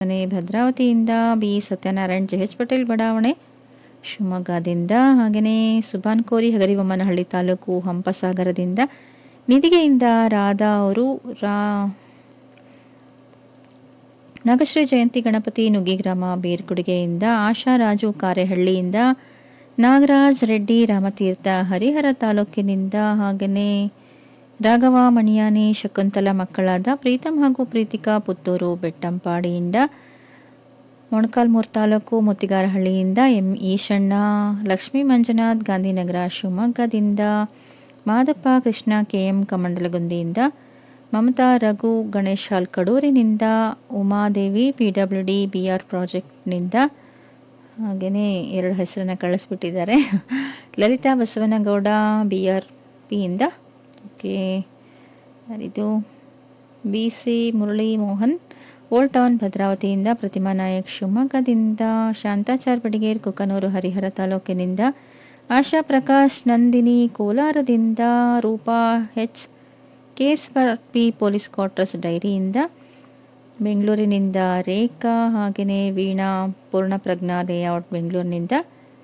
ಮನೆ ಭದ್ರಾವತಿಯಿಂದ B Satyanarayan JH Patel ಬಡಾವಣೆ ಶಿವಮೊಗ್ಗದಿಂದ, ಹಾಗೆಯೇ ಸುಬಾನ್ ಕೋರಿ ಹಗರಿಬೊಮ್ಮನಹಳ್ಳಿ ತಾಲೂಕು ಹಂಪಸಾಗರದಿಂದ, ನಿಧಿಗೆಯಿಂದ ರಾಧಾ ಅವರು ನಾಗಶ್ರೀ ಜಯಂತಿ ಗಣಪತಿ ನುಗ್ಗಿಗ್ರಾಮ ಬೀರ್ಗುಡಿಗೆಯಿಂದ, ಆಶಾ ರಾಜು ಕಾರೆಹಳ್ಳಿಯಿಂದ, ನಾಗರಾಜ್ ರೆಡ್ಡಿ ರಾಮತೀರ್ಥ ಹರಿಹರ ತಾಲೂಕಿನಿಂದ, ಹಾಗೆಯೇ ರಾಘವ ಮಣಿಯಾನಿ ಶಕುಂತಲ ಮಕ್ಕಳಾದ ಪ್ರೀತಮ್ ಹಾಗೂ ಪ್ರೀತಿಕಾ ಪುತ್ತೂರು ಬೆಟ್ಟಂಪಾಡಿಯಿಂದ, ಮೊಣಕಾಲ್ಮೂರು ತಾಲೂಕು ಮುತ್ತಿಗಾರಹಳ್ಳಿಯಿಂದ ಎಂ ಈಶಣ್ಣ, ಲಕ್ಷ್ಮೀ ಮಂಜುನಾಥ್ ಗಾಂಧಿನಗರ ಶಿವಮೊಗ್ಗದಿಂದ, ಮಾದಪ್ಪ ಕೃಷ್ಣ ಕೆಎಂ ಕಮಂಡಲಗುಂದಿಯಿಂದ, ಮಮತಾ ರಘು ಗಣೇಶ್ ಹಾಲ್ ಕಡೂರಿನಿಂದ, ಉಮಾದೇವಿ PWD BR ಪ್ರಾಜೆಕ್ಟ್ನಿಂದ, ಹಾಗೆಯೇ 2 ಹೆಸರನ್ನು ಕಳಿಸ್ಬಿಟ್ಟಿದ್ದಾರೆ, ಲಲಿತಾ ಬಸವನಗೌಡ BRPಯಿಂದ, ಓಕೆ ಇದು BC Murali Mohan old town ಭದ್ರಾವತಿಯಿಂದ, ಪ್ರತಿಮಾ ನಾಯಕ್ ಶಿವಮೊಗ್ಗದಿಂದ, ಶಾಂತಾಚಾರ್ ಬಡಿಗೇರ್ ಕುಕನೂರು ಹರಿಹರ ತಾಲೂಕಿನಿಂದ, ಆಶಾ Prakash Nandini ಕೋಲಾರದಿಂದ, Roopa H KSRP police quarters ಡೈರಿಯಿಂದ, ಬೆಂಗಳೂರಿನಿಂದ ರೇಖಾ, ಹಾಗೆಯೇ ವೀಣಾ ಪೂರ್ಣಪ್ರಜ್ಞಾ ಲೇಔಟ್ ಬೆಂಗಳೂರಿನಿಂದ,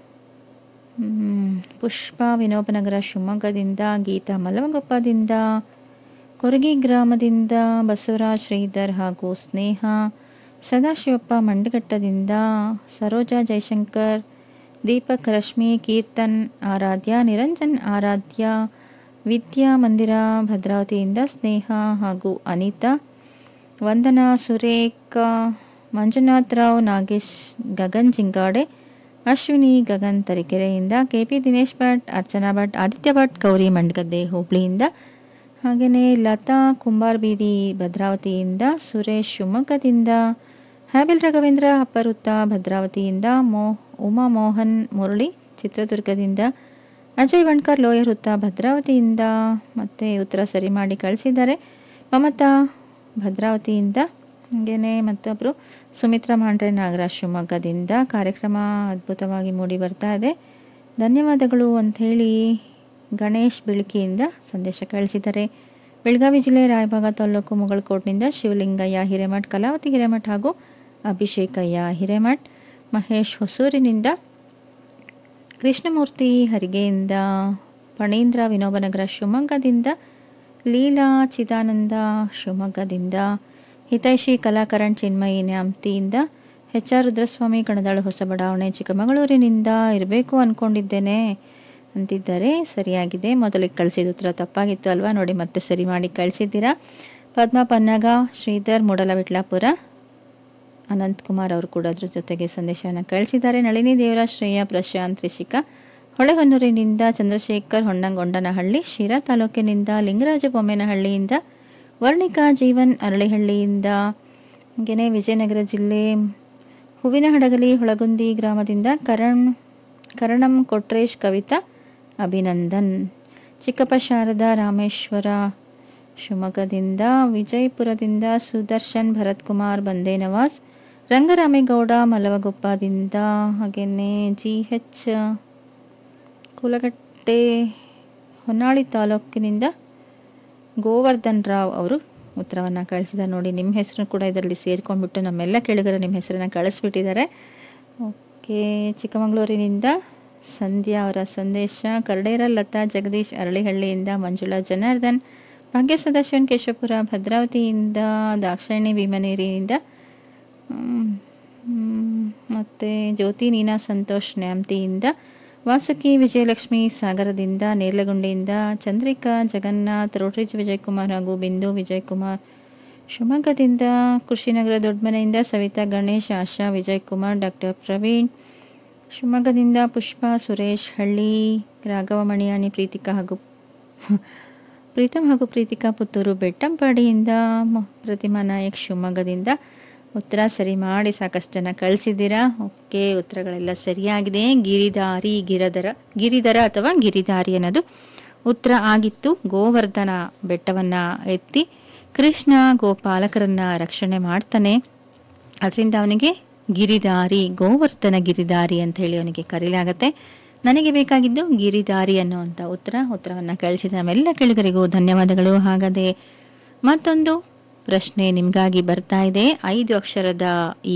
ಪುಷ್ಪ ವಿನೋಬನಗರ ಶಿವಮೊಗ್ಗದಿಂದ, ಗೀತಾ ಮಲವಗೊಪ್ಪದಿಂದ, ಕೊರಗಿ ಗ್ರಾಮದಿಂದ ಬಸವರಾಜ್ ಶ್ರೀಧರ್ ಹಾಗೂ ಸ್ನೇಹ, ಸದಾಶಿವಪ್ಪ ಮಂಡಗಟ್ಟದಿಂದ, ಸರೋಜಾ ಜಯಶಂಕರ್, ದೀಪಕ್ ರಶ್ಮಿ, ಕೀರ್ತನ್ ಆರಾಧ್ಯ, ನಿರಂಜನ್ ಆರಾಧ್ಯ, ವಿದ್ಯಾ ಮಂದಿರ ಭದ್ರಾವತಿಯಿಂದ ಸ್ನೇಹ ಹಾಗೂ ಅನಿತಾ, ವಂದನಾ ಸುರೇಖ, ಮಂಜುನಾಥ್ ರಾವ್, ನಾಗೇಶ್ ಗಗನ್ ಜಿಂಗಾಡೆ, ಅಶ್ವಿನಿ ಗಗನ್ ತರೀಕೆರೆಯಿಂದ, KP ದಿನೇಶ್ ಭಟ್, ಅರ್ಚನಾ ಭಟ್, ಆದಿತ್ಯ ಭಟ್ ಗೌರಿ ಮಂಡಗದ್ದೆ ಹುಬ್ಳಿಯಿಂದ, ಹಾಗೆಯೇ ಲತಾ ಕುಂಬಾರ್ ಬೀದಿ ಭದ್ರಾವತಿಯಿಂದ, ಸುರೇಶ್ ಶಿವಮೊಗ್ಗದಿಂದ, ಹ್ಯಾಬಿಲ್ ರಾಘವೇಂದ್ರ ಅಪ್ಪರುತ್ತ ಭದ್ರಾವತಿಯಿಂದ, ಉಮಾ ಮೋಹನ್ ಮುರಳಿ ಚಿತ್ರದುರ್ಗದಿಂದ, ಅಜಯ್ ವಣ್ಕರ್ ಲೋಯರ್ ಹುತ್ತ ಭದ್ರಾವತಿಯಿಂದ, ಮತ್ತು ಉತ್ತರ ಸರಿ ಮಾಡಿ ಕಳಿಸಿದ್ದಾರೆ ಮಮತಾ ಭದ್ರಾವತಿಯಿಂದ, ಹಾಗೆಯೇ ಮತ್ತೊಬ್ಬರು ಸುಮಿತ್ರಾ ಮಾಂಡ್ರೆ ನಾಗರಾಜ್ ಶಿವಮೊಗ್ಗದಿಂದ. ಕಾರ್ಯಕ್ರಮ ಅದ್ಭುತವಾಗಿ ಮೂಡಿ ಬರ್ತಾ ಇದೆ, ಧನ್ಯವಾದಗಳು ಅಂಥೇಳಿ ಗಣೇಶ್ ಬಿಳಿಕಿಯಿಂದ ಸಂದೇಶ ಕಳಿಸಿದ್ದಾರೆ. ಬೆಳಗಾವಿ ಜಿಲ್ಲೆ ರಾಯಬಾಗ ತಾಲೂಕು ಮುಗಳಕೋಟ್ನಿಂದ ಶಿವಲಿಂಗಯ್ಯ ಹಿರೇಮಠ್, ಕಲಾವತಿ ಹಿರೇಮಠ್ ಹಾಗೂ ಅಭಿಷೇಕಯ್ಯ ಹಿರೇಮಠ್, ಮಹೇಶ್ ಹೊಸೂರಿನಿಂದ, ಕೃಷ್ಣಮೂರ್ತಿ ಹರಿಗೆಯಿಂದ, ಫಣೀಂದ್ರ ವಿನೋಬನಗರ ಶಿವಮೊಗ್ಗದಿಂದ, ಲೀಲಾ ಚಿದಾನಂದ ಶಿವಮೊಗ್ಗದಿಂದ, ಹಿತೈಷಿ ಕಲಾಕರಣ್ ಚಿನ್ಮಯಿ ನ್ಯಾಮ್ತಿಯಿಂದ, HR ರುದ್ರಸ್ವಾಮಿ ಕಣದಾಳು ಹೊಸ ಬಡಾವಣೆ ಚಿಕ್ಕಮಗಳೂರಿನಿಂದ, ಇರಬೇಕು ಅಂದ್ಕೊಂಡಿದ್ದೇನೆ ಅಂತಿದ್ದಾರೆ. ಸರಿಯಾಗಿದೆ, ಮೊದಲಿಗೆ ಕಳಿಸಿದ ಉತ್ತರ ತಪ್ಪಾಗಿತ್ತು ಅಲ್ವಾ, ನೋಡಿ ಮತ್ತೆ ಸರಿ ಮಾಡಿ ಕಳಿಸಿದ್ದೀರಾ. ಪದ್ಮ ಪನ್ನಗ, ಶ್ರೀಧರ್ ಮೂಡಲವಿಟ್ಲಾಪುರ, ಅನಂತಕುಮಾರ್ ಅವರು ಕೂಡ ಅದ್ರ ಜೊತೆಗೆ ಸಂದೇಶವನ್ನು ಕಳಿಸಿದ್ದಾರೆ. ನಳಿನಿ ದೇವರಾಜ್, ಶ್ರೇಯಾ, ಪ್ರಶಾಂತ್, ರಿಷಿಕಾ ಹೊಳೆಹೊನ್ನೂರಿನಿಂದ, ಚಂದ್ರಶೇಖರ್ ಹೊನ್ನಂಗೊಂಡನಹಳ್ಳಿ ಶಿರಾ ತಾಲೂಕಿನಿಂದ, ಲಿಂಗರಾಜ ಬೊಮ್ಮೇನಹಳ್ಳಿಯಿಂದ, ವರ್ಣಿಕಾ ಜೀವನ್ ಅರಳಿಹಳ್ಳಿಯಿಂದ, ಹಾಗೆಯೇ ವಿಜಯನಗರ ಜಿಲ್ಲೆ ಹೂವಿನಹಡಗಲಿ ಹೊಳಗುಂದಿ ಗ್ರಾಮದಿಂದ ಕರಣಂ ಕೊಟ್ರೇಶ್, ಕವಿತಾ ಅಭಿನಂದನ್, ಚಿಕ್ಕಪ್ಪ ಶಾರದಾ ರಾಮೇಶ್ವರ ಶಿವಮೊಗ್ಗದಿಂದ, ವಿಜಯಪುರದಿಂದ ಸುದರ್ಶನ್ ಭರತ್ ಕುಮಾರ್ ಬಂದೇನವಾಸ್, ರಂಗರಾಮೇಗೌಡ ಮಲವಗೊಪ್ಪದಿಂದ, ಹಾಗೆಯೇ GH ಕುಲಗಟ್ಟೆ ಹೊನ್ನಾಳಿ ತಾಲೂಕಿನಿಂದ ಗೋವರ್ಧನ್ ರಾವ್ ಅವರು ಉತ್ತರವನ್ನು ಕಳಿಸಿದ್ದಾರೆ. ನೋಡಿ, ನಿಮ್ಮ ಹೆಸರು ಕೂಡ ಇದರಲ್ಲಿ ಸೇರ್ಕೊಂಡ್ಬಿಟ್ಟು ನಮ್ಮೆಲ್ಲ ಕೇಳಿಗರು ನಿಮ್ಮ ಹೆಸರನ್ನು ಕಳಿಸ್ಬಿಟ್ಟಿದ್ದಾರೆ. ಓಕೆ, ಚಿಕ್ಕಮಗಳೂರಿನಿಂದ ಸಂಧ್ಯಾ ಅವರ ಸಂದೇಶ, ಕರಡೇರ ಲತಾ ಜಗದೀಶ್ ಅರಳಿಹಳ್ಳಿಯಿಂದ, ಮಂಜುಳಾ ಜನಾರ್ದನ್, ಭಾಗ್ಯ ಸದಾಶಿವನ್ ಕೇಶವಪುರ ಭದ್ರಾವತಿಯಿಂದ, ದಾಕ್ಷಾಯಣಿ ಭೀಮನೇರಿಯಿಂದ, ಮತ್ತು ಜ್ಯೋತಿ ನೀನಾ ಸಂತೋಷ್ ನ್ಯಾಮ್ತಿಯಿಂದ, ವಾಸುಕಿ ವಿಜಯಲಕ್ಷ್ಮಿ ಸಾಗರದಿಂದ, ನೇರ್ಲಗುಂಡಿಯಿಂದ, ಚಂದ್ರಿಕಾ ಜಗನ್ನಾಥ್, ರೋಟ್ರಿಜ್ ವಿಜಯಕುಮಾರ್ ಹಾಗೂ ಬಿಂದು ವಿಜಯಕುಮಾರ್ ಶಿವಮೊಗ್ಗದಿಂದ, ಕೃಷಿನಗರ ದೊಡ್ಡಮನೆಯಿಂದ ಸವಿತಾ ಗಣೇಶ್, ಆಶಾ ವಿಜಯಕುಮಾರ್, ಡಾಕ್ಟರ್ ಪ್ರವೀಣ್ ಶಿವಮೊಗ್ಗದಿಂದ, ಪುಷ್ಪ ಸುರೇಶ್ ಹಳ್ಳಿ, ರಾಘವ ಮಣಿಯಾಣಿ, ಪ್ರೀತಮ್ ಹಾಗೂ ಪ್ರೀತಿಕಾ ಪುತ್ತೂರು ಬೆಟ್ಟಂಪಾಡಿಯಿಂದ, ಪ್ರತಿಮಾ ನಾಯಕ್ ಶಿವಮೊಗ್ಗದಿಂದ. ಉತ್ತರ ಸರಿ ಮಾಡಿ ಸಾಕಷ್ಟು ಜನ ಕಳಿಸಿದ್ದೀರಾ. ಓಕೆ, ಉತ್ತರಗಳೆಲ್ಲ ಸರಿಯಾಗಿದೆ. ಗಿರಿಧರ ಅಥವಾ ಗಿರಿಧಾರಿ ಅನ್ನೋದು ಉತ್ತರ ಆಗಿತ್ತು. ಗೋವರ್ಧನ ಬೆಟ್ಟವನ್ನು ಎತ್ತಿ ಕೃಷ್ಣ ಗೋಪಾಲಕರನ್ನು ರಕ್ಷಣೆ ಮಾಡ್ತಾನೆ, ಅದರಿಂದ ಅವನಿಗೆ ಗಿರಿಧಾರಿ, ಗೋವರ್ಧನ ಗಿರಿಧಾರಿ ಅಂತ ಹೇಳಿ ಅವನಿಗೆ ಕರೀಲಾಗತ್ತೆ. ನನಗೆ ಬೇಕಾಗಿದ್ದು ಗಿರಿಧಾರಿ ಅನ್ನುವಂಥ ಉತ್ತರವನ್ನು ಕಳಿಸಿದ ನಮ್ಮೆಲ್ಲ ಕೇಳಿಗರಿಗೂ ಧನ್ಯವಾದಗಳು. ಹಾಗಾದರೆ ಮತ್ತೊಂದು ಪ್ರಶ್ನೆ ನಿಮಗಾಗಿ ಬರ್ತಾ ಇದೆ. 5 ಅಕ್ಷರದ ಈ